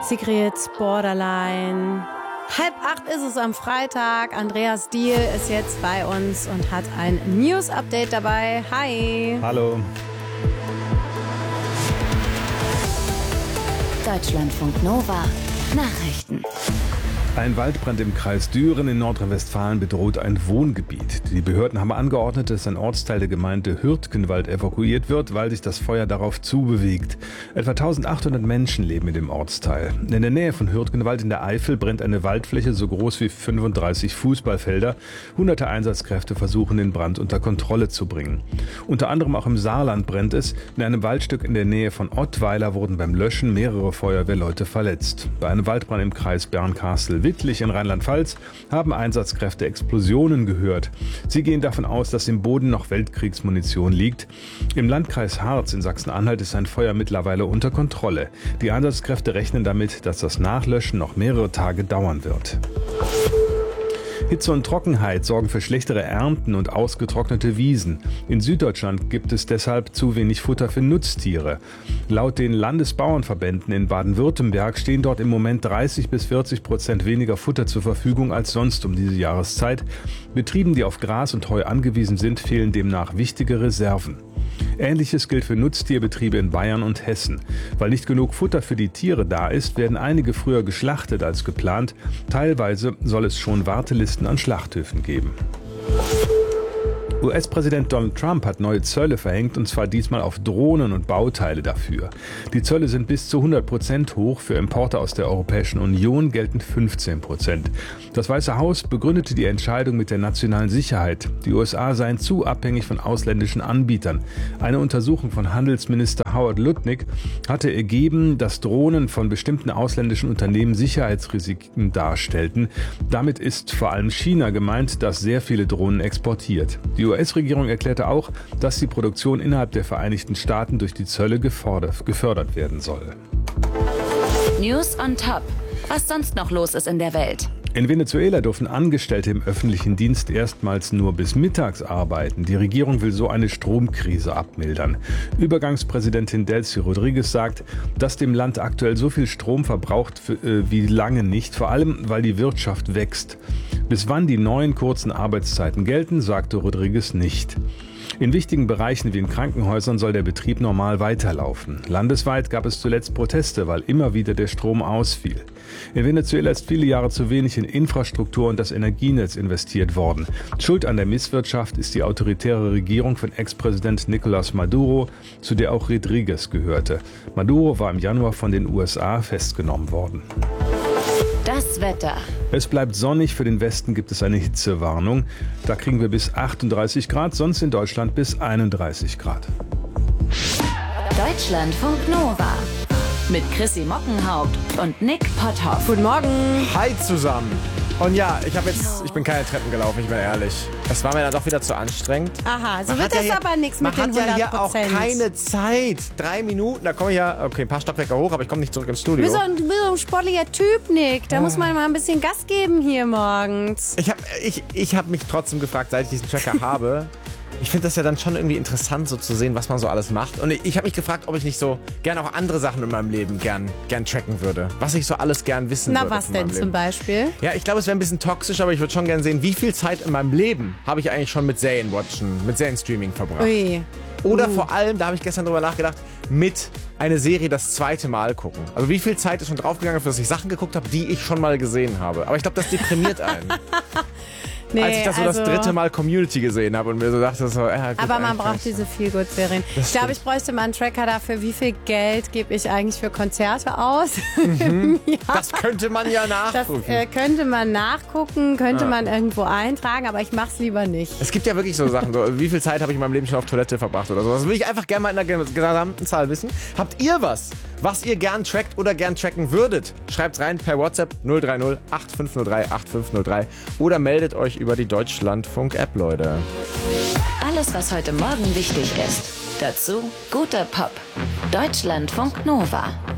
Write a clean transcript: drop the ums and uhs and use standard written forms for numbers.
Sigrid, Borderline. 7:30 ist es am Freitag. Andreas Diehl ist jetzt bei uns und hat ein News-Update dabei. Hi. Hallo. Deutschlandfunk Nova. Nachrichten. Ein Waldbrand im Kreis Düren in Nordrhein-Westfalen bedroht ein Wohngebiet. Die Behörden haben angeordnet, dass ein Ortsteil der Gemeinde Hürtgenwald evakuiert wird, weil sich das Feuer darauf zubewegt. Etwa 1800 Menschen leben in dem Ortsteil. In der Nähe von Hürtgenwald in der Eifel brennt eine Waldfläche so groß wie 35 Fußballfelder. Hunderte Einsatzkräfte versuchen, den Brand unter Kontrolle zu bringen. Unter anderem auch im Saarland brennt es. In einem Waldstück in der Nähe von Ottweiler wurden beim Löschen mehrere Feuerwehrleute verletzt. Bei einem Waldbrand im Kreis Bernkastel-Wittlich in Rheinland-Pfalz haben Einsatzkräfte Explosionen gehört. Sie gehen davon aus, dass im Boden noch Weltkriegsmunition liegt. Im Landkreis Harz in Sachsen-Anhalt ist ein Feuer mittlerweile unter Kontrolle. Die Einsatzkräfte rechnen damit, dass das Nachlöschen noch mehrere Tage dauern wird. Hitze und Trockenheit sorgen für schlechtere Ernten und ausgetrocknete Wiesen. In Süddeutschland gibt es deshalb zu wenig Futter für Nutztiere. Laut den Landesbauernverbänden in Baden-Württemberg stehen dort im Moment 30-40% weniger Futter zur Verfügung als sonst um diese Jahreszeit. Betrieben, die auf Gras und Heu angewiesen sind, fehlen demnach wichtige Reserven. Ähnliches gilt für Nutztierbetriebe in Bayern und Hessen. Weil nicht genug Futter für die Tiere da ist, werden einige früher geschlachtet als geplant. Teilweise soll es schon Wartelisten an Schlachthöfen geben. US-Präsident Donald Trump hat neue Zölle verhängt, und zwar diesmal auf Drohnen und Bauteile dafür. Die Zölle sind bis zu 100% hoch, für Importe aus der Europäischen Union gelten 15%. Das Weiße Haus begründete die Entscheidung mit der nationalen Sicherheit. Die USA seien zu abhängig von ausländischen Anbietern. Eine Untersuchung von Handelsminister Howard Lutnick hatte ergeben, dass Drohnen von bestimmten ausländischen Unternehmen Sicherheitsrisiken darstellten. Damit ist vor allem China gemeint, das sehr viele Drohnen exportiert. Die US-Regierung erklärte auch, dass die Produktion innerhalb der Vereinigten Staaten durch die Zölle gefördert werden soll. News on Top. Was sonst noch los ist in der Welt. In Venezuela dürfen Angestellte im öffentlichen Dienst erstmals nur bis mittags arbeiten. Die Regierung will so eine Stromkrise abmildern. Übergangspräsidentin Delcy Rodriguez sagt, dass dem Land aktuell so viel Strom verbraucht wie lange nicht, vor allem weil die Wirtschaft wächst. Bis wann die neuen kurzen Arbeitszeiten gelten, sagte Rodriguez nicht. In wichtigen Bereichen wie in Krankenhäusern soll der Betrieb normal weiterlaufen. Landesweit gab es zuletzt Proteste, weil immer wieder der Strom ausfiel. In Venezuela ist viele Jahre zu wenig in Infrastruktur und das Energienetz investiert worden. Schuld an der Misswirtschaft ist die autoritäre Regierung von Ex-Präsident Nicolás Maduro, zu der auch Rodriguez gehörte. Maduro war im Januar von den USA festgenommen worden. Das Wetter. Es bleibt sonnig, für den Westen gibt es eine Hitzewarnung. Da kriegen wir bis 38 Grad, sonst in Deutschland bis 31 Grad. Deutschlandfunk Nova. Mit Chrissy Mockenhaupt und Nick Potthoff. Guten Morgen. Hi zusammen. Und ja, ich bin keine Treppen gelaufen, ich bin ehrlich. Es war mir dann doch wieder zu anstrengend. Aha, so wird das aber nichts mit den 100%. Man hat ja hier auch keine Zeit. 3 Minuten, da komme ich ja, okay, ein paar Stockwerke hoch, aber ich komme nicht zurück ins Studio. Du bist so ein sportlicher Typ, Nick. Da muss man mal ein bisschen Gas geben hier morgens. Ich hab mich trotzdem gefragt, seit ich diesen Tracker habe. Ich finde das ja dann schon irgendwie interessant, so zu sehen, was man so alles macht. Und ich habe mich gefragt, ob ich nicht so gern auch andere Sachen in meinem Leben gern tracken würde. Was ich so alles gern wissen würde. Na, was denn zum Beispiel? Ja, ich glaube, es wäre ein bisschen toxisch, aber ich würde schon gern sehen, wie viel Zeit in meinem Leben habe ich eigentlich schon mit Serienwatchen, mit Serienstreaming verbracht. Ui. Oder vor allem, da habe ich gestern drüber nachgedacht, mit eine Serie das zweite Mal gucken. Also wie viel Zeit ist schon draufgegangen, dass ich Sachen geguckt habe, die ich schon mal gesehen habe. Aber ich glaube, das deprimiert einen. Nee, als ich das so das 3. Mal Community gesehen habe und mir so dachte, so, gut, aber man braucht diese Feel-Good-Serien. Ich glaube, ich bräuchte mal einen Tracker dafür, wie viel Geld gebe ich eigentlich für Konzerte aus. Ja. Das könnte man ja nachgucken. Das könnte man nachgucken, könnte man irgendwo eintragen, aber ich mache es lieber nicht. Es gibt ja wirklich so Sachen, so, wie viel Zeit habe ich in meinem Leben schon auf Toilette verbracht oder so. Das will ich einfach gerne mal in der gesamten Zahl wissen. Habt ihr was ihr gern trackt oder gern tracken würdet? Schreibt's rein per WhatsApp 030 8503 8503 oder meldet euch über die Deutschlandfunk-App, Leute. Alles, was heute Morgen wichtig ist. Dazu guter Pop. Deutschlandfunk Nova.